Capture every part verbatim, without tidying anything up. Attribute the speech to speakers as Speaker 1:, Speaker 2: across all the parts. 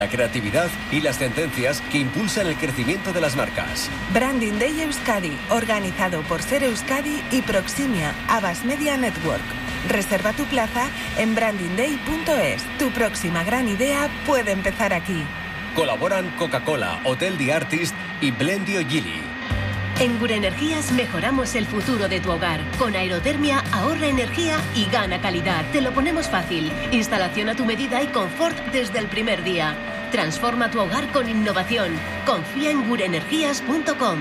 Speaker 1: La creatividad y las tendencias que impulsan el crecimiento de las marcas.
Speaker 2: Branding Day Euskadi, organizado por Ser Euskadi y Proximia, Abbas Media Network. Reserva tu plaza en branding day punto es. Tu próxima gran idea puede empezar aquí.
Speaker 1: Colaboran Coca-Cola, Hotel The Artist y Blendio Gili.
Speaker 3: En Gure Energías mejoramos el futuro de tu hogar. Con aerotermia ahorra energía y gana calidad. Te lo ponemos fácil. Instalación a tu medida y confort desde el primer día. Transforma tu hogar con innovación. Confía en gure energías punto com.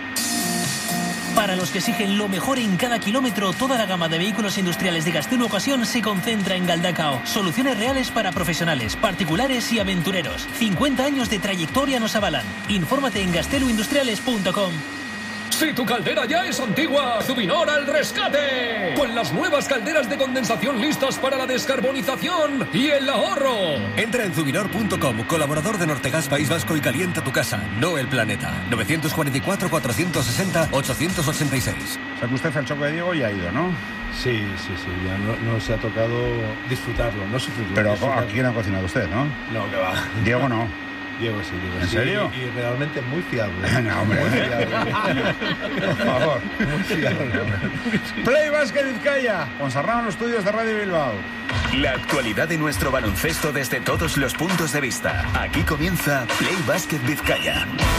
Speaker 4: Para los que exigen lo mejor en cada kilómetro, toda la gama de vehículos industriales de Gasteiz Ocasión se concentra en Galdacao. Soluciones reales para profesionales, particulares y aventureros. cincuenta años de trayectoria nos avalan. Infórmate en gasteluindustriales punto com.
Speaker 5: Si tu caldera ya es antigua, Zubinor al rescate. Con las nuevas calderas de condensación listas para la descarbonización y el ahorro.
Speaker 1: Entra en zubinor punto com, colaborador de Nortegas País Vasco, y calienta tu casa, no el planeta. nueve cuatro cuatro, cuatro seis cero, ocho ocho seis.
Speaker 6: O sea que usted al choque de Diego ya ha ido, ¿no?
Speaker 7: Sí, sí, sí, ya no, no se ha tocado disfrutarlo, no sufrirlo.
Speaker 6: Pero
Speaker 7: disfrutarlo.
Speaker 6: aquí no ha cocinado usted, ¿no?
Speaker 7: No, que va.
Speaker 6: Diego no.
Speaker 7: Diego sí, Diego
Speaker 6: ¿En
Speaker 7: sí,
Speaker 6: serio?
Speaker 7: Y, y realmente muy fiable.
Speaker 6: No, hombre.
Speaker 7: Muy fiable.
Speaker 6: Por favor.
Speaker 7: Muy fiable.
Speaker 6: Play Basket Vizcaya. Consarrao en los estudios de Radio Bilbao.
Speaker 8: La actualidad de nuestro baloncesto desde todos los puntos de vista. Aquí comienza Play Basket Vizcaya.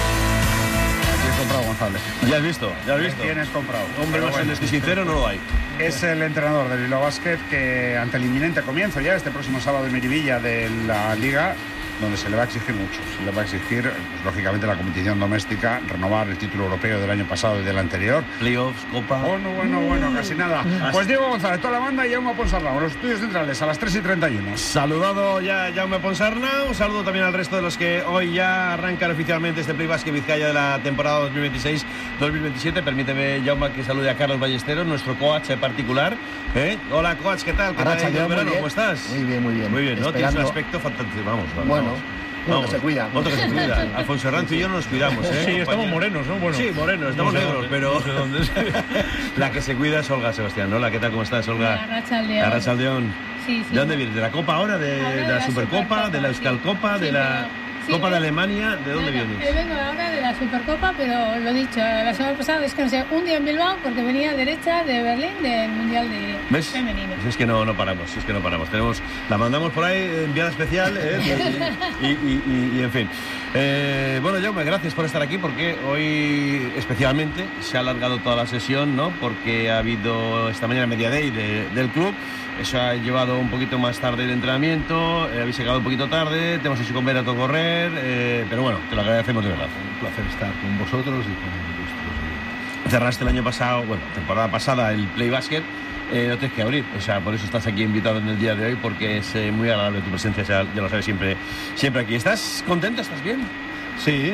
Speaker 6: ¿Tienes comprado, González?
Speaker 9: Ya has visto, ya has visto.
Speaker 6: ¿Tienes comprado?
Speaker 9: Hombre, más bueno, que sincero no lo hay.
Speaker 6: Es el entrenador del Bilbao Basket que, ante el inminente comienzo ya este próximo sábado en Miribilla de la Liga, donde se le va a exigir mucho, se le va a exigir, pues, lógicamente, la competición doméstica, renovar el título europeo del año pasado y del anterior.
Speaker 9: Playoffs, Copa...
Speaker 6: Bueno, bueno, bueno, casi nada. Pues Diego González, toda la banda y Jaume Ponsarnau, los estudios centrales, a las tres y treinta y uno.
Speaker 9: Saludado ya Jaume Ponsarnau, un saludo también al resto de los que hoy ya arrancan oficialmente este Play Basket Vizcaya de la temporada dos mil veintiséis dos mil veintisiete. Permíteme, Jaume, que salude a Carlos Ballesteros, nuestro coach particular. ¿Eh? Hola, coach, ¿qué tal? ¿Qué tal
Speaker 10: Arracha,
Speaker 9: el verano?
Speaker 10: bien.
Speaker 9: ¿Cómo estás?
Speaker 10: Muy bien, muy bien.
Speaker 9: Muy bien, ¿no?
Speaker 10: Esperando...
Speaker 9: Tienes un aspecto fantástico, vamos, vamos.
Speaker 10: Bueno.
Speaker 9: Vamos.
Speaker 10: Uno que se cuida.
Speaker 9: Otro que se cuida. Alfonso Herranz y yo no nos cuidamos, ¿eh?
Speaker 11: Sí, estamos morenos, ¿no? Bueno,
Speaker 9: sí, morenos, estamos
Speaker 11: no sé
Speaker 9: negros,
Speaker 11: dónde,
Speaker 9: pero...
Speaker 11: No sé dónde.
Speaker 9: La que se cuida es Olga Sebastián. Hola, ¿qué tal? ¿Cómo estás, Olga?
Speaker 12: Arratsaldeon.
Speaker 9: Arratsaldeon.
Speaker 12: Sí, sí.
Speaker 9: ¿De dónde vienes? ¿De la Copa ahora? ¿De,
Speaker 12: Ahora
Speaker 9: de
Speaker 12: de
Speaker 9: la,
Speaker 12: la
Speaker 9: Supercopa?
Speaker 12: Supercopa,
Speaker 9: ¿De la Euskal Copa?
Speaker 12: sí,
Speaker 9: ¿De la
Speaker 12: sí,
Speaker 9: Copa
Speaker 12: eh,
Speaker 9: de Alemania? ¿De dónde
Speaker 12: no, no,
Speaker 9: vienes?
Speaker 12: eh, vengo ahora de la Supercopa, pero lo dicho, la semana pasada descansé un día en Bilbao porque venía derecha de Berlín del Mundial de
Speaker 9: ¿Ves?
Speaker 12: Femenino.
Speaker 9: Pues es que no, no paramos, es que no paramos. Tenemos, la mandamos por ahí, enviada especial, ¿eh? y, y, y, y, y en fin. Eh, bueno, Jaume, gracias por estar aquí, porque hoy especialmente se ha alargado toda la sesión, ¿no? Porque ha habido esta mañana Media Day de, del club. Eso ha llevado un poquito más tarde el entrenamiento, eh, habéis llegado un poquito tarde, te hemos hecho comer a todo correr, eh, pero bueno, te lo agradecemos de verdad.
Speaker 7: Un placer estar con vosotros y con vuestros.
Speaker 9: Cerraste el año pasado, bueno, temporada pasada, el Play Basket. Eh, no tienes que abrir, o sea, por eso estás aquí invitado en el día de hoy, porque es eh, muy agradable tu presencia, ya, ya lo sabes, siempre, siempre aquí. ¿Estás contento? ¿Estás bien?
Speaker 7: Sí,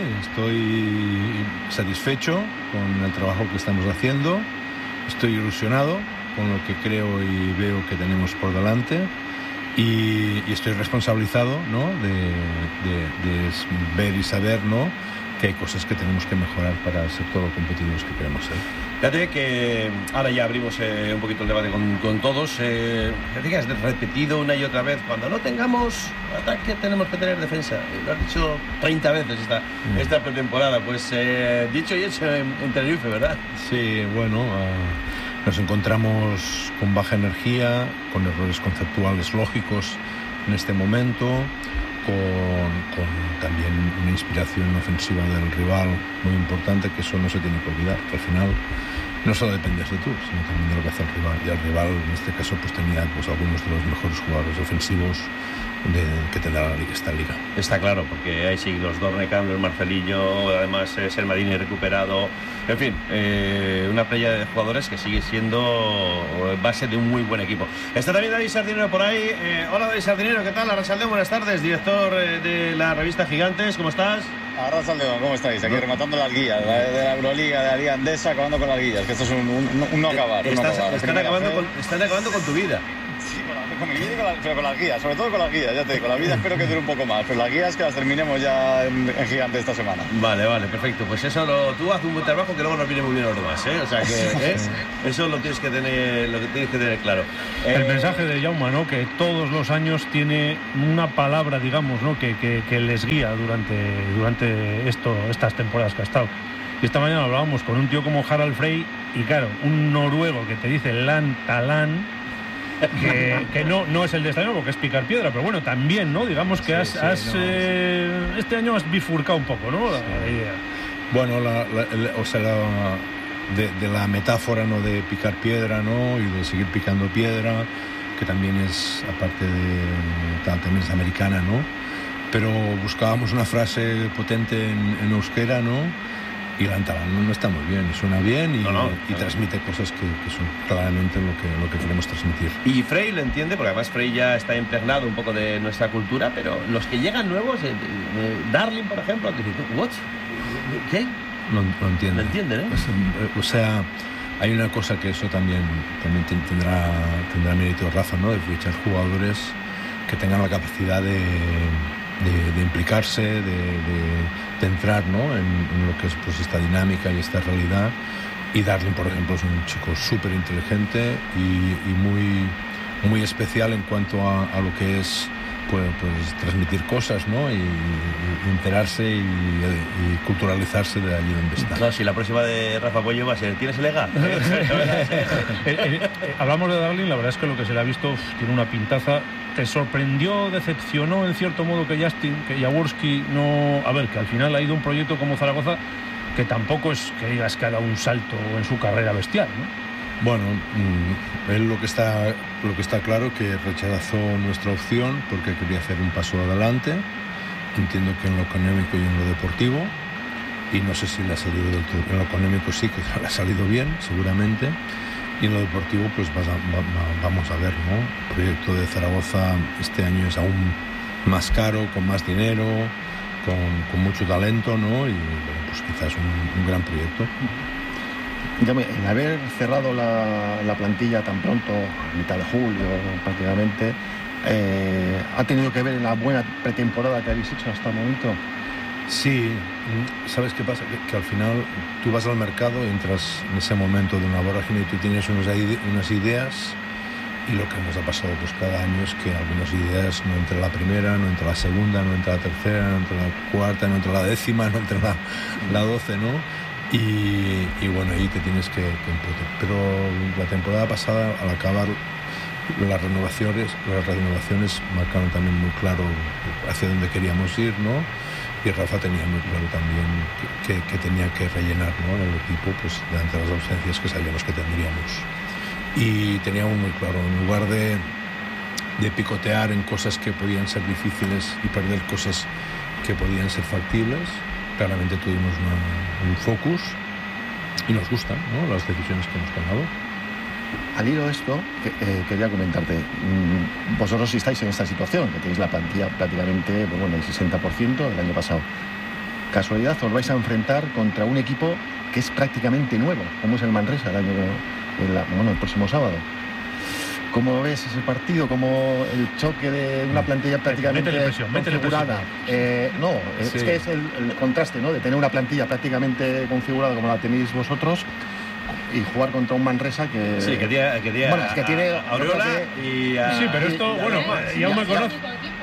Speaker 7: estoy satisfecho con el trabajo que estamos haciendo, estoy ilusionado con lo que creo y veo que tenemos por delante, y, y estoy responsabilizado, ¿no? de, de, de ver y saber, ¿no? que hay cosas que tenemos que mejorar para ser todo lo competitivos que queremos ser.
Speaker 9: Fíjate que ahora ya abrimos eh, un poquito el debate con, con todos. Eh, fíjate que has repetido una y otra vez, cuando no tengamos ataque tenemos que tener defensa. Lo has dicho treinta veces esta, mm. esta pretemporada. Pues eh, dicho y hecho en, en Tenerife, ¿verdad?
Speaker 7: Sí, bueno, uh, nos encontramos con baja energía, con errores conceptuales lógicos en este momento, Con, con también una inspiración ofensiva del rival muy importante, que eso no se tiene que olvidar, que al final no solo dependes de tú, sino también de lo que hace el rival, y el rival en este caso pues tenía pues algunos de los mejores jugadores ofensivos de, que tendrá la liga, esta liga.
Speaker 9: Está claro, porque hay siglos, Dornecan, el Marceliño, además eh, Sermadini recuperado, en fin, eh, una playa de jugadores que sigue siendo base de un muy buen equipo. Está también David Sardinero por ahí. Eh, hola David Sardinero, ¿qué tal? Arratsaldeon, buenas tardes, director eh, de la revista Gigantes, ¿cómo estás?
Speaker 13: Arratsaldeon, ¿cómo estáis? Aquí rematando las guías de la Euroliga, de la Liga Andesa, acabando con las guías, que esto es un, un, un no acabar.
Speaker 9: Estás,
Speaker 13: un no acabar.
Speaker 9: Están, acabando con, están acabando con tu vida.
Speaker 13: Sí, bueno, con mi vida y con, la, pero con las guías, sobre todo con las guías, ya te digo. La vida espero que dure un poco más, pero las guías que las terminemos ya en, en Gigante esta semana.
Speaker 9: Vale, vale, perfecto. Pues eso lo, tú haces un buen trabajo que luego nos viene muy bien a los demás, ¿eh? O sea que ¿eh? eso lo tienes que tener, lo que tienes que tener claro.
Speaker 10: El
Speaker 9: eh,
Speaker 10: mensaje de Jaume, ¿no? Que todos los años tiene una palabra, digamos, ¿no? Que, que, que les guía durante, durante esto, estas temporadas que ha estado. Y esta mañana hablábamos con un tío como Harald Frey y claro, un noruego que te dice Lan Talan, que, que no, no es el de este año porque es picar piedra, pero bueno, también, ¿no? Digamos que has, sí, sí, has no, eh, sí. este año has bifurcado un poco, ¿no? La, sí. la idea.
Speaker 7: Bueno, la, la, el, o sea, la, de, de la metáfora, ¿no? De picar piedra, ¿no? Y de seguir picando piedra, que también es, aparte de tal, también es americana, ¿no? Pero buscábamos una frase potente en, en euskera, ¿no? Y Lan Talan no está muy bien, suena bien y, no, no, y no. transmite cosas que, que son claramente lo que, lo que queremos transmitir.
Speaker 9: Y Frey lo entiende, porque además Frey ya está impregnado un poco de nuestra cultura, pero los que llegan nuevos, eh, eh, Darling, por ejemplo, que dicen, ¿what? ¿Qué?
Speaker 7: No lo entienden.
Speaker 9: Lo entienden, ¿eh?
Speaker 7: Pues, o sea, hay una cosa que eso también, también tendrá, tendrá mérito Rafa, ¿no? De fichar jugadores que tengan la capacidad de... De, de implicarse, de, de, de entrar, ¿no? en, en lo que es pues, esta dinámica y esta realidad. Y Darling, por ejemplo, es un chico súper inteligente y, y muy, muy especial en cuanto a, a lo que es pues, pues, transmitir cosas, ¿no? y, y enterarse y, y culturalizarse de allí donde está.
Speaker 9: Claro, si la próxima de Rafa Pollo va a ser, ¿tienes el E G A?
Speaker 10: eh, eh, eh, hablamos de Darling, la verdad es que lo que se le ha visto uf, tiene una pintaza. ¿Te sorprendió, decepcionó en cierto modo que Justin, que Jaworski no... A ver, que al final ha ido un proyecto como Zaragoza que tampoco es que digas que ha dado un salto en su carrera bestial, ¿no?
Speaker 7: Bueno, mmm, él lo que está lo que está claro que rechazó nuestra opción porque quería hacer un paso adelante. Entiendo que en lo económico y en lo deportivo, y no sé si le ha salido del todo. En lo económico sí que le ha salido bien, seguramente. Y en lo deportivo, pues vas a, va, va, vamos a ver, ¿no? El proyecto de Zaragoza este año es aún más caro, con más dinero, con, con mucho talento, ¿no? Y bueno, pues quizás un, un gran proyecto.
Speaker 11: El haber cerrado la, la plantilla tan pronto, a mitad de julio prácticamente, eh, ¿ha tenido que ver en la buena pretemporada que habéis hecho hasta el momento?
Speaker 7: Sí, ¿sabes qué pasa? Que, que al final tú vas al mercado y entras en ese momento de una vorágine y tú tienes unos, unas ideas y lo que nos ha pasado pues cada año es que algunas ideas no entra la primera, no entra la segunda, no entra la tercera, no entra la cuarta, no entra la décima, no entra la, la doce, ¿no? Y, y bueno, ahí te tienes que, que empujar. Pero la temporada pasada, al acabar las renovaciones, las renovaciones marcaron también muy claro hacia dónde queríamos ir, ¿no? Y Rafa tenía muy claro también que, que, que tenía que rellenar, ¿no? En el equipo, pues delante de las ausencias que sabíamos que tendríamos. Y teníamos muy claro, en lugar de, de picotear en cosas que podían ser difíciles y perder cosas que podían ser factibles, claramente tuvimos una, un focus y nos gustan, ¿no? Las decisiones que hemos tomado.
Speaker 11: Al hilo de esto, que, eh, quería comentarte, mmm, vosotros si estáis en esta situación, que tenéis la plantilla prácticamente, pues bueno, el sesenta por ciento del año pasado. Casualidad, os vais a enfrentar contra un equipo que es prácticamente nuevo, como es el Manresa, el, año, el, bueno, el próximo sábado. ¿Cómo ves ese partido? ¿Cómo el choque de una plantilla prácticamente
Speaker 10: métele presión,
Speaker 11: configurada? Eh, no, sí. Es que es el, el contraste, ¿no? De tener una plantilla prácticamente configurada como la tenéis vosotros y jugar contra un Manresa que...
Speaker 9: Sí, que tiene, que tiene,
Speaker 11: bueno, es que tiene
Speaker 9: a Aureola y a...
Speaker 10: Sí, pero esto,
Speaker 11: y,
Speaker 10: bueno,
Speaker 11: y,
Speaker 10: ya
Speaker 11: y,
Speaker 10: me
Speaker 11: y,
Speaker 10: conozco.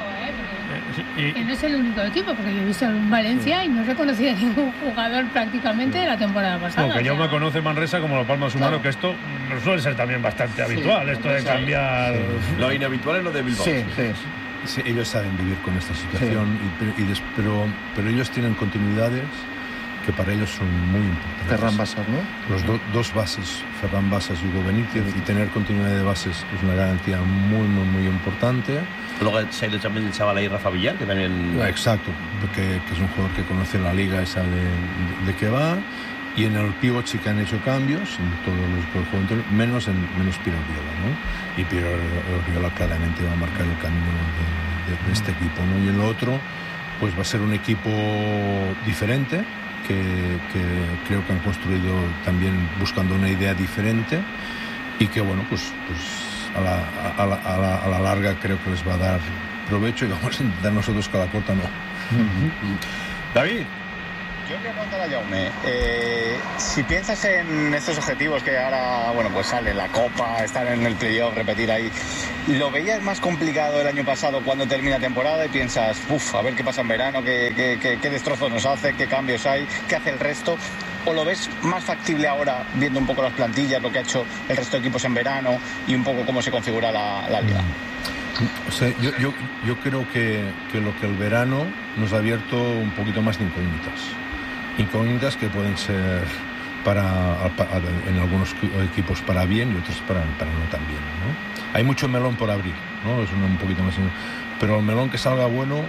Speaker 12: Y... Que no es el único equipo, porque yo he visto en Valencia sí. y no he reconocido a ningún jugador prácticamente de la temporada pasada.
Speaker 10: Porque yo
Speaker 12: o sea...
Speaker 10: me conoce Manresa como la palma de su mano, claro. Que esto suele ser también bastante sí. habitual, esto de cambiar... Sí.
Speaker 9: Lo inhabitual es lo de Bilbao.
Speaker 11: Sí, sí.
Speaker 7: Sí, ellos saben vivir con esta situación, sí. y, y des, pero, pero ellos tienen continuidades que para ellos son muy importantes.
Speaker 11: Ferran Basas, ¿no?
Speaker 7: Los do, dos bases, Ferran Basas y Hugo Benítez, sí. y tener continuidad de bases es una garantía muy, muy, muy importante.
Speaker 9: Luego se ha ido también el chaval ahí, Rafa Villar, que también...
Speaker 7: Exacto, porque, que es un jugador que conoce la liga, esa de, de, de que va. Y en el pívot sí que han hecho cambios, en todos los jugadores, menos en menos Piero Oriola, ¿no? Y Piero Oriola claramente va a marcar el camino de, de, de este equipo, ¿no? Y en lo otro, pues va a ser un equipo diferente, que, que creo que han construido también buscando una idea diferente y que, bueno, pues, pues a la, a, la, a, la, a la larga creo que les va a dar provecho y vamos a intentar nosotros que a la corta no.
Speaker 9: Uh-huh. David.
Speaker 13: Yo quería preguntar a Jaume, eh, si piensas en estos objetivos que ahora, bueno, pues sale la Copa, estar en el playoff, repetir ahí, ¿lo veías más complicado el año pasado cuando termina temporada y piensas, uff, a ver qué pasa en verano, qué, qué, qué, qué destrozos nos hace, qué cambios hay, qué hace el resto? ¿O lo ves más factible ahora, viendo un poco las plantillas, lo que ha hecho el resto de equipos en verano y un poco cómo se configura la, la liga?
Speaker 7: O sea, yo, yo, yo creo que, que lo que el verano nos ha abierto un poquito más de incógnitas. Incógnitas que pueden ser para, en algunos equipos para bien y otros para, para no tan bien, ¿no? Hay mucho melón por abrir, ¿no? Es un, un poquito más, pero el melón que salga bueno,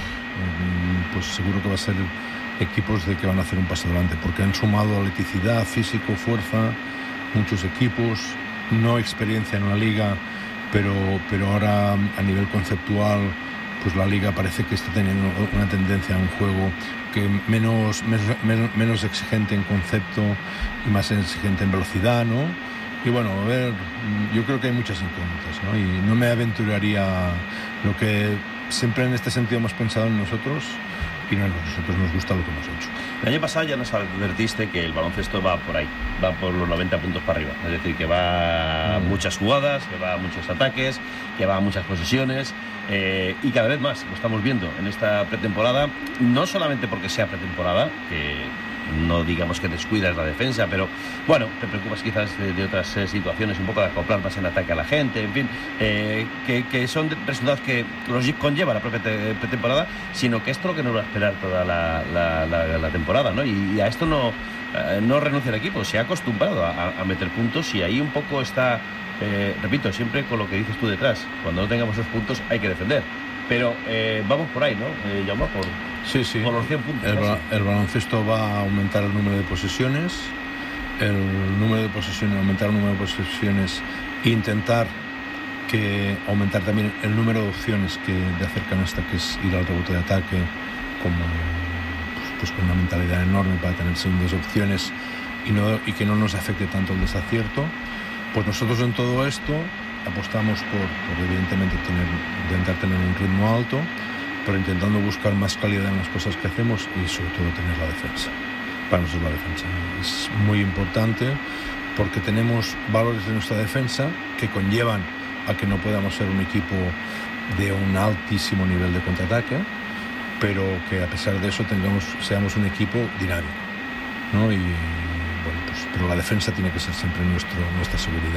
Speaker 7: pues seguro que va a ser equipos de que van a hacer un paso adelante, porque han sumado atleticidad, físico, fuerza, muchos equipos, no experiencia en la liga, pero, pero ahora a nivel conceptual, pues la liga parece que está teniendo una tendencia a un juego que menos, menos, menos exigente en concepto y más exigente en velocidad, ¿no? Y bueno, a ver, yo creo que hay muchas incógnitas, ¿no? Y no me aventuraría lo que siempre en este sentido hemos pensado en nosotros y no, a nosotros nos gusta lo que hemos hecho.
Speaker 9: El año pasado ya nos advertiste que el baloncesto va por ahí, va por los noventa puntos para arriba, es decir, que va a mm. muchas jugadas, que va a muchos ataques, que va a muchas posesiones. Eh, y cada vez más lo estamos viendo en esta pretemporada, no solamente porque sea pretemporada, que no digamos que descuidas la defensa, pero bueno, te preocupas quizás de, de otras eh, situaciones, un poco de acoplar más en ataque a la gente, en fin, eh, que, que son resultados que los conlleva la propia te, pretemporada, sino que esto es lo que nos va a esperar toda la, la, la, la temporada, ¿no? Y, y a esto no, eh, no renuncia el equipo, se ha acostumbrado a, a meter puntos y ahí un poco está. Eh, repito, siempre con lo que dices tú detrás, cuando no tengamos esos puntos hay que defender, pero eh, vamos por ahí, ¿no? Eh, Jaume, por,
Speaker 7: sí, sí.
Speaker 9: por los cien puntos.
Speaker 7: El, ba- el baloncesto va a aumentar el número de posesiones, el número de posesiones, aumentar el número de posesiones e intentar que aumentar también el número de opciones que de hacer canasta, que es ir al rebote de ataque, como pues, pues con una mentalidad enorme para tener segundas opciones y, no, y que no nos afecte tanto el desacierto. Pues nosotros en todo esto apostamos por, por evidentemente tener, intentar tener un ritmo alto, pero intentando buscar más calidad en las cosas que hacemos y sobre todo tener la defensa. Para nosotros la defensa es muy importante porque tenemos valores de nuestra defensa que conllevan a que no podamos ser un equipo de un altísimo nivel de contraataque, pero que a pesar de eso tengamos, seamos un equipo dinámico, ¿no? Y bueno, pues, pero la defensa tiene que ser siempre nuestro, nuestra seguridad.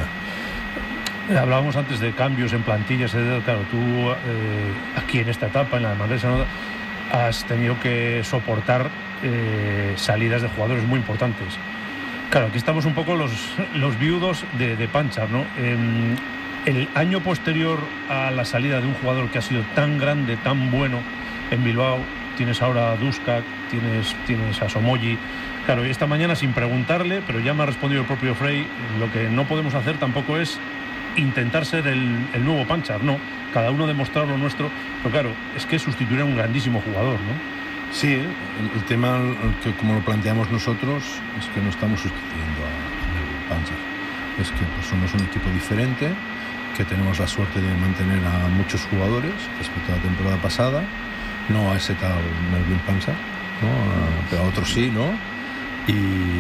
Speaker 10: Eh, hablábamos antes de cambios en plantillas, eh, claro, tú eh, aquí en esta etapa, en la de Manresa, ¿no?, has tenido que soportar eh, salidas de jugadores muy importantes. Claro, aquí estamos un poco los, los viudos de, de Panchar, ¿no? Eh, el año posterior a la salida de un jugador que ha sido tan grande, tan bueno en Bilbao, tienes ahora a Duskak, tienes, tienes a Somoji. Claro, y esta mañana sin preguntarle, pero ya me ha respondido el propio Frey, lo que no podemos hacer tampoco es intentar ser el, el nuevo Panchar, no, cada uno demostrar lo nuestro, pero claro, es que sustituir a un grandísimo jugador, ¿no?
Speaker 7: Sí, el, el tema, el que, como lo planteamos nosotros, es que no estamos sustituyendo a, a Panchar, es que pues, somos un equipo diferente, que tenemos la suerte de mantener a muchos jugadores respecto a la temporada pasada, no a ese tal Melvin Panchar, ¿no? A, pero a otros sí, ¿no? Y,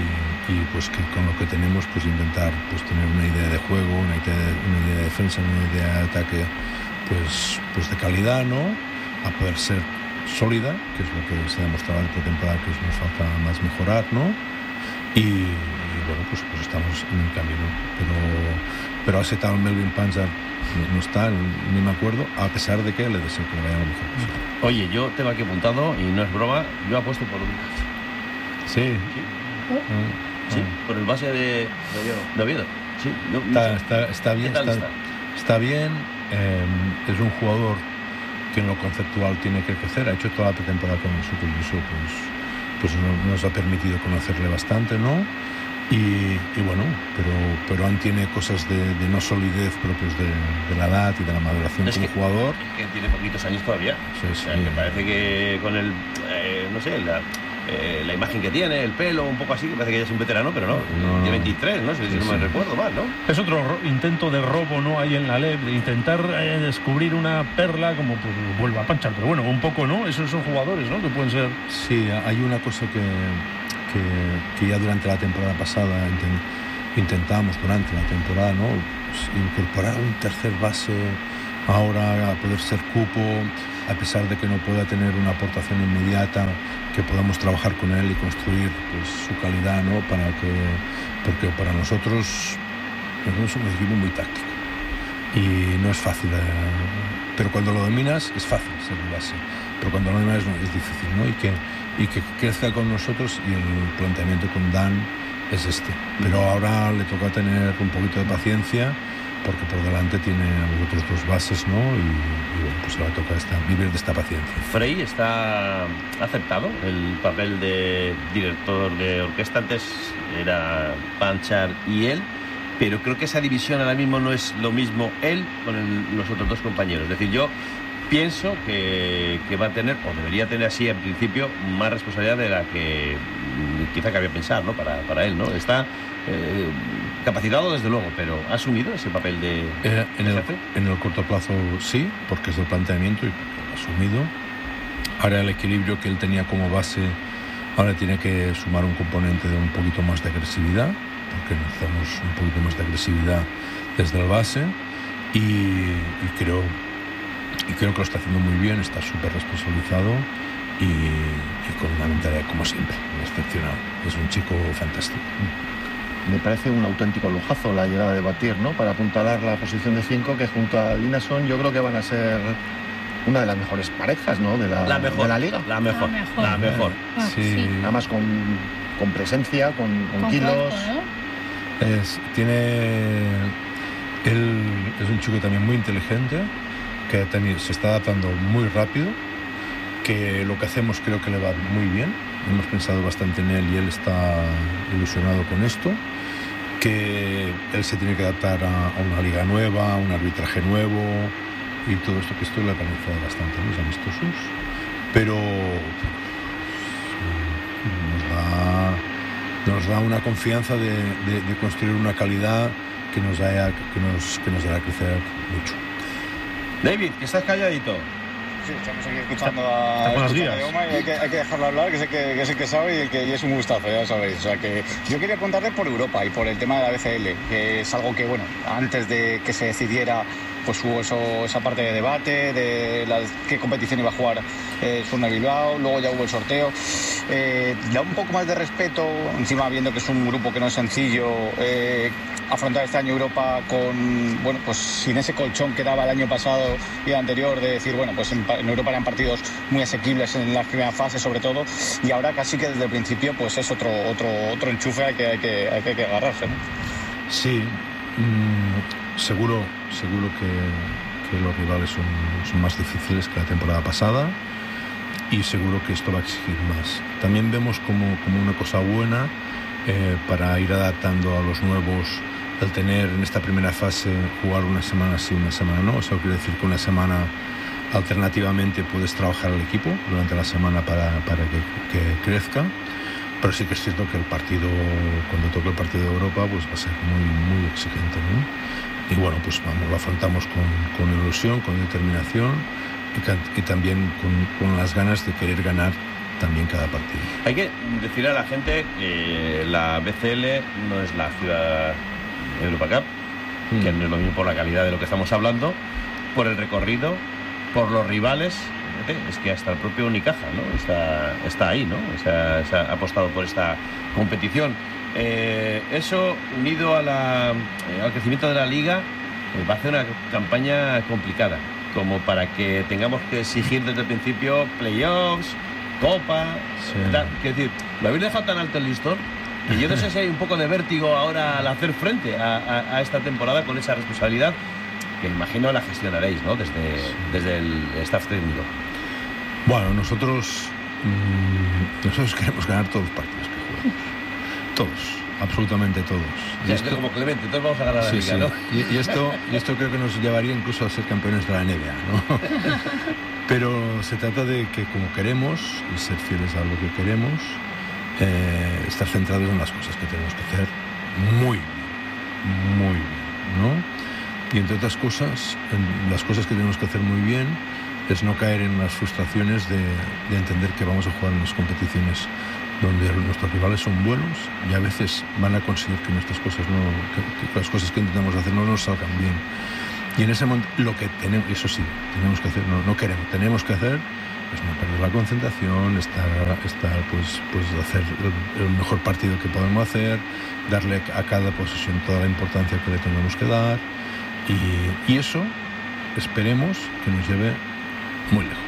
Speaker 7: y pues que con lo que tenemos pues intentar pues tener una idea de juego, una idea de, una idea de defensa, una idea de ataque pues, pues de calidad, ¿no? A poder ser sólida, que es lo que se ha demostrado en esta temporada que nos falta más mejorar, ¿no? Y, y bueno, pues, pues estamos en el camino, pero, pero ese tal Melvin Panchar no está, ni me acuerdo, a pesar de que le deseo que le vaya lo mejor posible.
Speaker 9: Oye, yo tengo aquí apuntado, y no es broma, yo apuesto por un...
Speaker 7: Sí.
Speaker 9: Sí. Sí, por el base de, de Oviedo. Sí, no,
Speaker 7: está,
Speaker 9: no
Speaker 7: está, está bien, está,
Speaker 9: está?
Speaker 7: está bien. Eh, es un jugador que en lo conceptual tiene que crecer. Ha hecho toda la pretemporada con nosotros y eso pues, pues nos, nos ha permitido conocerle bastante, ¿no? Y, y bueno, pero, pero aún tiene cosas de, de no solidez propios de, de la edad y de la maduración
Speaker 9: es
Speaker 7: como
Speaker 9: que,
Speaker 7: jugador.
Speaker 9: Es que tiene poquitos años todavía.
Speaker 7: Sí, sí.
Speaker 9: O sea, me parece que con el, eh, no sé, la... eh, la imagen que tiene, el pelo, un poco así, que parece que ya es un veterano, pero no,
Speaker 10: No.
Speaker 9: tiene veintitrés, ¿no? Si, si
Speaker 10: Sí,
Speaker 9: no me
Speaker 10: sí.
Speaker 9: recuerdo mal, ¿no?
Speaker 10: Es otro ro- intento de robo, ¿no? Ahí en la L E V, de intentar eh, descubrir una perla como pues vuelva a panchar. Pero bueno, un poco, ¿no? Esos son jugadores, ¿no? Que pueden ser...
Speaker 7: Sí, hay una cosa que, que, que ya durante la temporada pasada inten- intentamos, durante la temporada, ¿no? Pues incorporar un tercer base ahora a poder ser cupo, a pesar de que no pueda tener una aportación inmediata, que podamos trabajar con él y construir pues, su calidad, ¿no? Para que, porque para nosotros, nosotros somos un equipo muy táctico y no es fácil, eh, pero cuando lo dominas es fácil ser el base, pero cuando lo dominas no, es difícil, ¿no? Y que, y que crezca con nosotros, y el planteamiento con Dan es este, pero ahora le toca tener un poquito de paciencia, porque por delante tiene a los otros dos bases, ¿no? Y, y bueno, pues ahora toca esta, vivir de esta paciencia.
Speaker 9: Frey está aceptado el papel de director de orquesta. Antes era Panchar y él, pero creo que esa división ahora mismo no es lo mismo él con el, los otros dos compañeros. Es decir, yo pienso que, que va a tener, o debería tener así en principio, más responsabilidad de la que quizá cabía pensar, ¿no? Para, para él, ¿no? Está eh, capacitado desde luego, pero ¿ha asumido ese papel de...?
Speaker 7: Eh, en, el, en el corto plazo sí, porque es el planteamiento y porque lo ha asumido. Ahora el equilibrio que él tenía como base, ahora tiene que sumar un componente de un poquito más de agresividad, porque necesitamos un poquito más de agresividad desde el base, y, y creo y creo que lo está haciendo muy bien, está súper responsabilizado y, y con una mentalidad como siempre, excepcional. Es un chico fantástico.
Speaker 11: Me parece un auténtico lujazo la llegada de Batir, ¿no? Para apuntalar la posición de cinco, que junto a Linason yo creo que van a ser una de las mejores parejas, ¿no? De la,
Speaker 9: La mejor,
Speaker 11: de la liga.
Speaker 9: la mejor, la mejor. La mejor.
Speaker 11: Ah,
Speaker 7: Sí.
Speaker 11: sí. Además con, con presencia, con, con,
Speaker 12: Con
Speaker 11: kilos.
Speaker 12: cuerpo, ¿no?
Speaker 7: Es, tiene, él es un chico también muy inteligente, que también se está adaptando muy rápido, que lo que hacemos creo que le va muy bien. Hemos pensado bastante en él y él está ilusionado con esto, que él se tiene que adaptar a, a una liga nueva, a un arbitraje nuevo y todo esto, que esto le ha penalizado bastante a los amistosos, pero nos da, nos da una confianza de, de, de construir una calidad que nos, haya, que, nos, que nos hará crecer mucho.
Speaker 9: David, que estás calladito.
Speaker 13: Sí, estamos aquí escuchando a,
Speaker 9: Está con las
Speaker 13: escuchando a
Speaker 9: guías.
Speaker 13: Jaume, y hay que, hay que dejarlo hablar, que es el que, que es el que sabe y, el que, y es un gustazo, ya sabéis. O sea, que yo quería preguntarle por Europa y por el tema de la B C L, que es algo que, bueno, antes de que se decidiera, pues hubo eso, esa parte de debate, de la, qué competición iba a jugar eh, Surna Bilbao, luego ya hubo el sorteo. Eh, da un poco más de respeto, encima viendo que es un grupo que no es sencillo, eh, afrontar este año Europa con, bueno, pues sin ese colchón que daba el año pasado y el anterior, de decir, bueno, pues en, en Europa eran partidos muy asequibles en las primeras fases sobre todo, y ahora casi que desde el principio pues es otro otro otro enchufe al que hay que, hay que, hay que agarrarse, ¿no?
Speaker 7: Sí, mmm, seguro, seguro que, que los rivales son, son más difíciles que la temporada pasada, y seguro que esto va a exigir más. También vemos como, como una cosa buena eh, para ir adaptando a los nuevos, el tener en esta primera fase jugar una semana sí, una semana no. Eso quiere decir que una semana alternativamente puedes trabajar al equipo durante la semana para, para que, que crezca, pero sí que es cierto que el partido, cuando toque el partido de Europa, pues va a ser muy, muy exigente, ¿no? Y bueno, pues vamos, lo afrontamos con, con ilusión, con determinación y, y también con, con las ganas de querer ganar también cada partido.
Speaker 9: Hay que decirle a la gente que la B C L no es la ciudad Europa Cup, mm. que no es lo mismo por la calidad de lo que estamos hablando, por el recorrido, por los rivales. Es que hasta el propio Unicaja, ¿no? está, está ahí, ¿no? O sea, se ha apostado por esta competición. Eh, eso, unido a la, eh, al crecimiento de la liga, eh, va a hacer una campaña complicada, como para que tengamos que exigir desde el principio playoffs, Copa,
Speaker 7: sí.
Speaker 9: tal. Quiero decir, lo habéis dejado tan alto el listón que yo no sé si hay un poco de vértigo ahora al hacer frente a, a, a esta temporada con esa responsabilidad que imagino la gestionaréis, ¿no? Desde, sí. desde el staff técnico.
Speaker 7: Bueno, nosotros mmm, nosotros queremos ganar todos los partidos que jugamos. Todos, absolutamente todos.
Speaker 9: Y esto, como Clemente, entonces vamos a ganar la
Speaker 7: sí,
Speaker 9: liga,
Speaker 7: sí.
Speaker 9: ¿no?
Speaker 7: Y, y, esto, y esto creo que nos llevaría incluso a ser campeones de la N B A, ¿no? Pero se trata de que como queremos, y ser fieles a lo que queremos, eh, estar centrados en las cosas que tenemos que hacer muy bien, muy bien, ¿no? Y entre otras cosas, en las cosas que tenemos que hacer muy bien es no caer en las frustraciones de, de entender que vamos a jugar en las competiciones donde nuestros rivales son buenos y a veces van a conseguir que nuestras cosas no, que, que las cosas que intentamos hacer no nos salgan bien. Y en ese momento lo que tenemos, eso sí, tenemos que hacer, no, no queremos, tenemos que hacer es no perder la concentración, estar, estar pues, pues hacer el, el mejor partido que podemos hacer, darle a cada posesión toda la importancia que le tengamos que dar y, y eso esperemos que nos lleve muy lejos.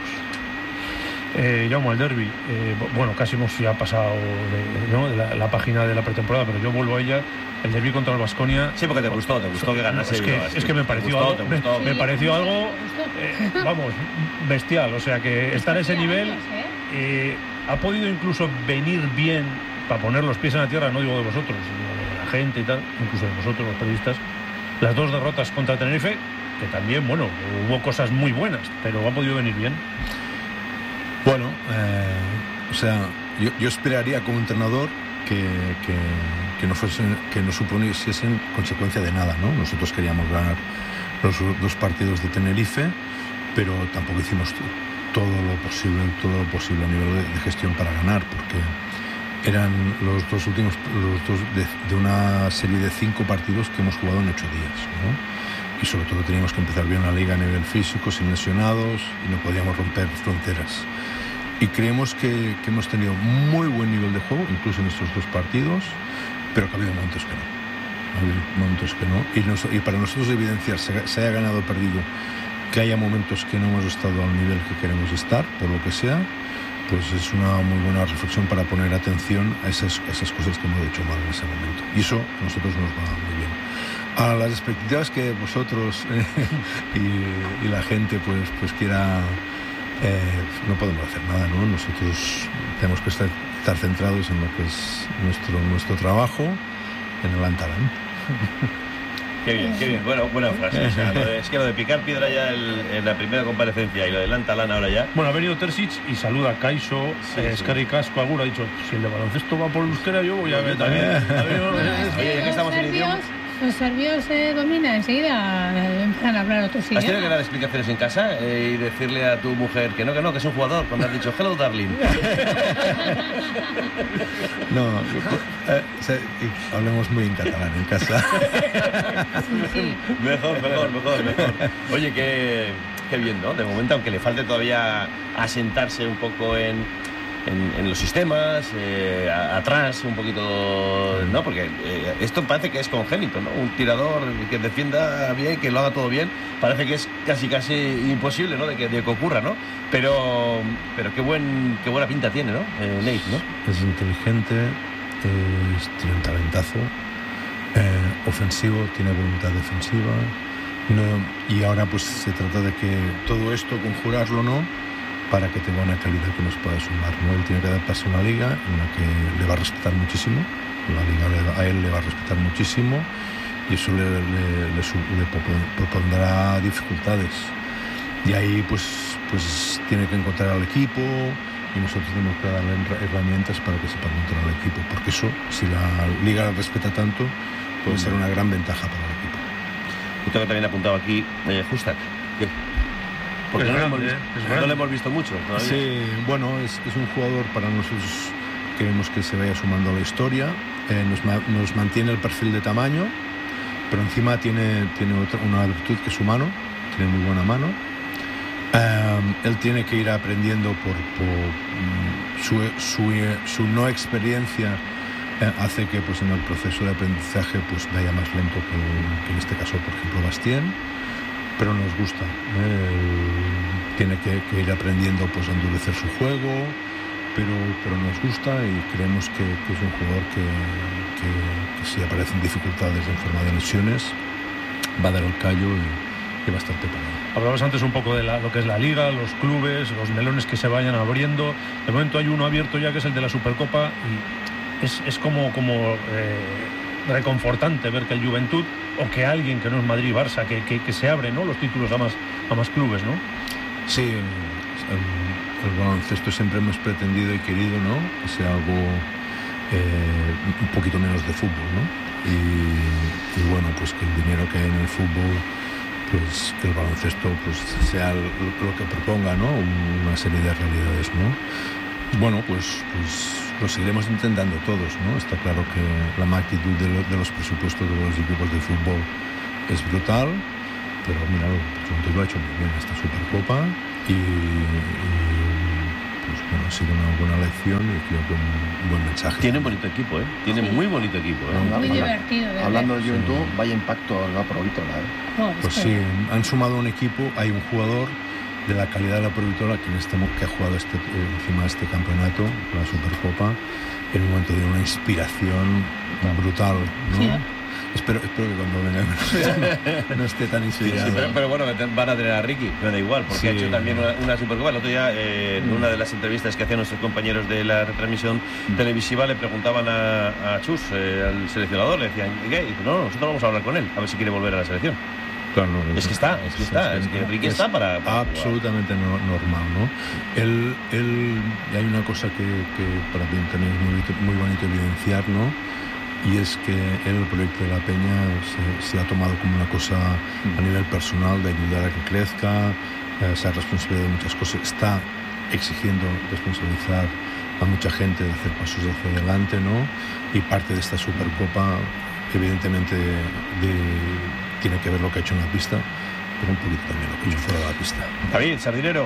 Speaker 10: Eh, llamo al derbi, eh, bueno, casi hemos ya pasado de, ¿no? de la, la página de la pretemporada, pero yo vuelvo a ella. El derbi contra el Baskonia.
Speaker 9: Sí, porque te gustó, te gustó que ganase.
Speaker 10: Es que, es que me pareció gustó, algo, gustó, me, me pareció algo eh, vamos, bestial. O sea que estar a ese nivel eh, ha podido incluso venir bien para poner los pies en la tierra, no digo de vosotros, sino de la gente y tal, incluso de vosotros, los periodistas. Las dos derrotas contra Tenerife, que también, bueno, hubo cosas muy buenas, pero ha podido venir bien.
Speaker 7: Bueno, eh, o sea, yo, yo esperaría como entrenador que, que, que, no fuesen, que no suponiesen consecuencia de nada, ¿no? Nosotros queríamos ganar los dos partidos de Tenerife, pero tampoco hicimos todo lo posible, todo lo posible a nivel de, de gestión para ganar, porque eran los dos últimos, los dos de, de una serie de cinco partidos que hemos jugado en ocho días, ¿no? Y sobre todo teníamos que empezar bien la liga a nivel físico, sin lesionados, y no podíamos romper fronteras. Y creemos que, que hemos tenido muy buen nivel de juego, incluso en estos dos partidos, pero que ha habido momentos que no. Ha habido momentos que no. Y, nos, y para nosotros evidenciar, se, se haya ganado o perdido, que haya momentos que no hemos estado al nivel que queremos estar, por lo que sea, pues es una muy buena reflexión para poner atención a esas, a esas cosas que hemos hecho mal en ese momento. Y eso a nosotros nos va muy bien. A las expectativas que vosotros eh, y, y la gente pues, pues quiera... Eh, no podemos hacer nada, ¿no? Nosotros tenemos que estar, estar centrados en lo que es nuestro, nuestro trabajo en el Antalán.
Speaker 9: Qué bien, qué bien, bueno, buena frase. O sea, lo de, es que lo de picar piedra ya el, en la primera comparecencia y lo del Antalán ahora ya.
Speaker 10: Bueno, ha venido Terzic y saluda a Kaiso, sí, eh, Escarri Casco, Agura, ha dicho, si el de baloncesto va por el euskera, yo voy a ver también.
Speaker 9: Oye, ya que estamos en idioma.
Speaker 12: Los serbios se eh, dominan enseguida, eh, empiezan a hablar otros idiomas.
Speaker 9: ¿Has tenido que dar explicaciones en casa eh, y decirle a tu mujer que no, que no, que es un jugador, cuando has dicho hello, darling?
Speaker 7: No, eh, se, hablemos muy en catalán en casa.
Speaker 12: Sí, sí.
Speaker 9: Mejor, mejor, mejor, mejor. Oye, qué, qué bien, ¿no? De momento, aunque le falte todavía asentarse un poco en... En, en los sistemas, eh, a, atrás un poquito, ¿no? Porque eh, esto parece que es congénito, ¿no? Un tirador que defienda bien, que lo haga todo bien, parece que es casi casi imposible, ¿no? De que, de que ocurra, ¿no? Pero, pero qué buen, qué buena pinta tiene, ¿no? Eh, Nate, ¿no?
Speaker 7: Es inteligente, es, tiene un talentazo, eh, ofensivo, tiene voluntad defensiva, no, y ahora pues se trata de que todo esto conjurarlo, ¿no? Para que tenga una calidad que nos pueda sumar, ¿no? Él tiene que adaptarse a una liga en la que le va a respetar muchísimo, la liga le, a él le va a respetar muchísimo y eso le, le, le, le propondrá dificultades. Y ahí pues, pues tiene que encontrar al equipo y nosotros tenemos que darle herramientas para que sepa encontrar al equipo, porque eso, si la liga la respeta tanto, puede mm. ser una gran ventaja para el equipo.
Speaker 9: Yo tengo también apuntado aquí, eh, Justak, ¿qué? Porque no, grande, lo hemos, no lo hemos visto mucho todavía.
Speaker 7: Sí, bueno, es, es un jugador para nosotros, queremos que se vaya sumando a la historia, eh, nos, nos mantiene el perfil de tamaño, pero encima tiene, tiene otra, una virtud que es su mano, tiene muy buena mano. Um, él tiene que ir aprendiendo por, por su, su, su no experiencia eh, hace que pues, en el proceso de aprendizaje pues, vaya más lento que, que en este caso, por ejemplo, Bastien. Pero nos gusta, ¿eh? Tiene que, que ir aprendiendo pues, a endurecer su juego, pero, pero nos gusta y creemos que, que es un jugador que, que, que si aparecen dificultades en forma de lesiones va a dar el callo y, y va a estar preparado.
Speaker 10: Hablabas antes un poco de la, lo que es la liga, los clubes, los melones que se vayan abriendo. De momento hay uno abierto ya que es el de la Supercopa y es, es como... como eh, reconfortante ver que el Juventud o que alguien que no es Madrid, Barça, que, que, que se abre, ¿no? Los títulos a más, a más clubes, ¿no?
Speaker 7: Sí, el, el baloncesto siempre hemos pretendido y querido, ¿no?, que sea algo eh, un poquito menos de fútbol, ¿no? Y, y bueno, pues que el dinero que hay en el fútbol, pues que el baloncesto pues sea lo, lo que proponga, ¿no?, una serie de realidades, ¿no? Bueno, pues, pues lo seguiremos intentando todos, ¿no? Está claro que la magnitud de, lo, de los presupuestos de los equipos de fútbol es brutal, pero mira, el lo ha hecho muy bien esta Supercopa y, y pues bueno, ha sido una buena lección y creo que un buen mensaje.
Speaker 9: Tiene un bonito equipo, ¿eh? Tiene sí. muy bonito equipo, ¿eh?
Speaker 12: Muy
Speaker 11: Habla,
Speaker 12: divertido. De
Speaker 11: hablando de Juventud,
Speaker 7: sí.
Speaker 11: vaya impacto la Provítola, ¿eh?
Speaker 12: Oh,
Speaker 7: pues
Speaker 12: es
Speaker 7: sí,
Speaker 12: que...
Speaker 7: han sumado un equipo, hay un jugador de la calidad de la Provítola que, en este, que ha jugado este, encima de este campeonato, la Supercopa, en un momento de una inspiración brutal, ¿no? Sí, ¿eh? Espero, espero que cuando venga no, no esté tan inspirado.
Speaker 9: Sí, sí, pero, pero bueno, van a tener a Ricky, me da igual, porque sí. ha hecho también una, una Supercopa. El otro día, eh, en una de las entrevistas que hacían nuestros compañeros de la retransmisión mm. televisiva, le preguntaban a, a Chus, eh, al seleccionador, le decían, ¿qué? Y dice, no, nosotros vamos a hablar con él, a ver si quiere volver a la selección.
Speaker 7: Claro, no,
Speaker 9: es que está, es que está, es que Ricky está para, para
Speaker 7: absolutamente no, normal, ¿no? Él, él, y hay una cosa que, que para mí también es muy, muy bonito evidenciar, ¿no? Y es que él, el proyecto de la Peña se, se ha tomado como una cosa a nivel personal de ayudar a que crezca, eh, ser responsable de muchas cosas, está exigiendo responsabilizar a mucha gente de hacer pasos hacia adelante, ¿no? Y parte de esta Supercopa, evidentemente, de, tiene que ver lo que ha hecho en la pista, pero un poquito también lo que ha hecho fuera de la pista.
Speaker 9: David, Sardinero.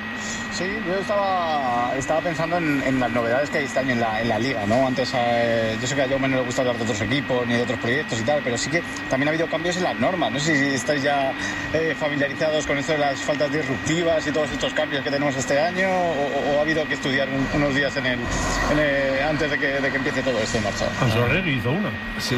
Speaker 13: Sí, yo estaba, estaba pensando en, en las novedades que hay este año en la, en la Liga, ¿no? Antes, eh, yo sé que a Jaume no le gusta hablar de otros equipos ni de otros proyectos y tal, pero sí que también ha habido cambios en las normas. No sé si estáis ya eh, familiarizados con esto de las faltas disruptivas y todos estos cambios que tenemos este año, o, o ha habido que estudiar un, unos días en el, en el, antes de que, de que empiece todo esto en marcha.
Speaker 10: Ansorregui hizo una.
Speaker 7: Sí,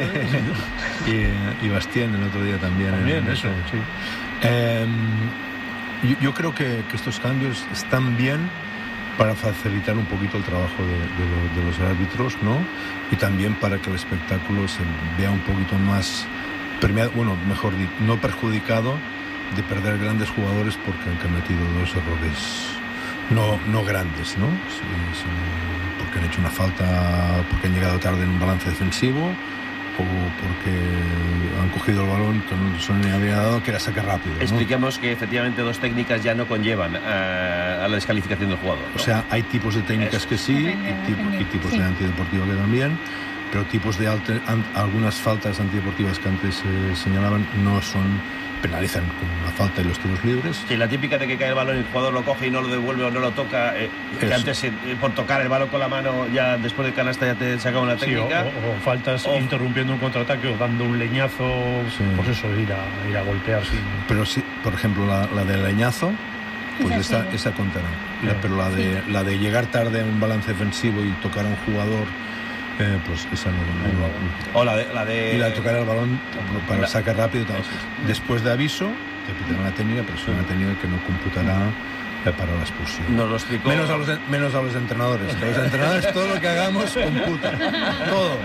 Speaker 7: sí. y, y Bastien el otro día también.
Speaker 10: También,
Speaker 7: en,
Speaker 10: eso, sí.
Speaker 7: Eh, Yo, yo creo que, que estos cambios están bien para facilitar un poquito el trabajo de, de, lo, de los árbitros, ¿no? Y también para que el espectáculo se vea un poquito más premiado, bueno, mejor dicho, no perjudicado de perder grandes jugadores porque han cometido dos errores no, no grandes, ¿no? Sí, sí, porque han hecho una falta, porque han llegado tarde en un balance defensivo, o porque han cogido el balón que no se le había dado, que era sacar rápido, ¿no?
Speaker 9: Expliquemos que efectivamente dos técnicas ya no conllevan a, a la descalificación del jugador, ¿no?
Speaker 7: O sea, hay tipos de técnicas Eso. que sí y, tipo, y tipos sí. de antideportivo que también, pero tipos de alte, an, algunas faltas antideportivas que antes se eh, señalaban no son, penalizan con una falta y los tiros libres.
Speaker 9: Sí, la típica de que cae el balón y el jugador lo coge y no lo devuelve o no lo toca, eh, que antes eh, por tocar el balón con la mano ya después de canasta ya te sacaba una técnica.
Speaker 10: Sí, o, o faltas o... interrumpiendo un contraataque o dando un leñazo, sí. pues eso, ir a, ir a golpear sin...
Speaker 7: Pero sí, por ejemplo, la, la del leñazo, pues esa, esa, esa contará. La, pero la de, la de llegar tarde a un balance defensivo y tocar a un jugador, Eh, pues esa no, no, no.
Speaker 9: O la de, la de...
Speaker 7: Y la de tocar el balón para la... sacar rápido. Después de aviso, te pitarán la técnica, pero es una técnica que no computará para la expulsión.
Speaker 9: Nos lo explicó.
Speaker 7: Menos a los, menos a los entrenadores. A los entrenadores todo lo que hagamos computa. Todo.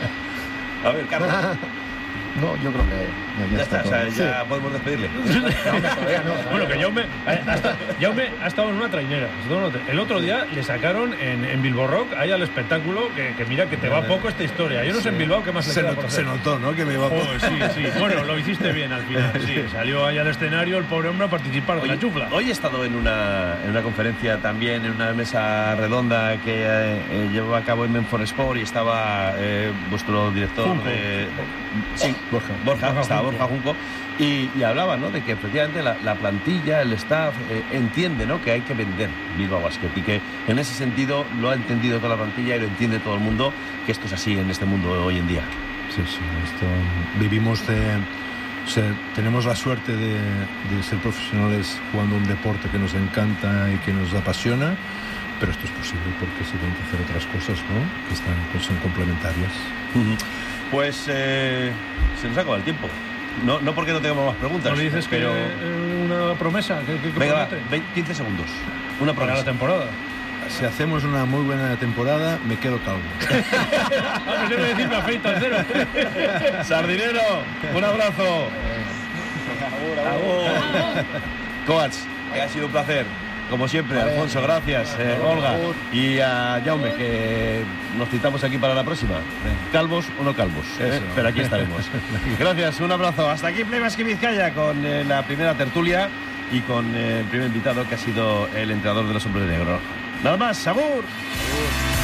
Speaker 9: A ver, Carlos.
Speaker 11: No, yo creo que
Speaker 9: ya, ya está, está o sea, ya sí. podemos despedirle.
Speaker 10: No, no, bueno, que Jaume ha, Jaume ha estado en una trainera. El otro día le sacaron en, en Bilbao Rock, ahí al espectáculo, que, que mira que te va poco esta historia. Yo no sé sí. en Bilbao qué más le
Speaker 7: se
Speaker 10: queda
Speaker 7: not,
Speaker 10: por hacer.
Speaker 7: Se notó, ¿no? Que me iba poco.
Speaker 10: Oh, sí, sí. Bueno, lo hiciste bien al final. Sí, salió ahí al escenario el pobre hombre a participar de la chufla.
Speaker 9: Hoy he estado en una, en una conferencia también, en una mesa redonda que eh, eh, llevó a cabo en Menfor Sport y estaba eh, vuestro director
Speaker 10: Junco.
Speaker 9: de... Sí,
Speaker 10: Borja.
Speaker 9: Borja, Borja estaba Borja Junco. Y, y hablaba, ¿no?, de que efectivamente la, la plantilla, el staff eh, entiende, ¿no?, que hay que vender Bilbao Basket y que en ese sentido lo ha entendido toda la plantilla y lo entiende todo el mundo, que esto es así en este mundo de hoy en día.
Speaker 7: Sí, sí, esto vivimos de ser, tenemos la suerte de, de ser profesionales jugando un deporte que nos encanta y que nos apasiona, pero esto es posible porque se tienen que hacer otras cosas, ¿no?, que están, pues, son complementarias.
Speaker 9: Uh-huh. Pues eh, se nos acaba el tiempo. No, no porque no tengamos más preguntas.
Speaker 10: ¿No le dices pero... que una promesa? ¿Qué, qué, qué
Speaker 9: Venga, va, quince segundos. Una promesa.
Speaker 10: Para la temporada.
Speaker 7: Si hacemos una muy buena temporada, me quedo calvo.
Speaker 10: A ver, debe decir, me afeito al cero.
Speaker 9: Sardinero, un abrazo. Coach, que ha sido un placer. como siempre.
Speaker 11: Vale.
Speaker 9: Alfonso, gracias. Eh, Olga y a Jaume, que nos citamos aquí para la próxima. Calvos o no calvos, eh, pero aquí estaremos. Gracias, un abrazo. Hasta aquí Play Basket Vizcaya con eh, la primera tertulia y con eh, el primer invitado que ha sido el entrenador de los hombres de negro. Nada más, ¡sabur!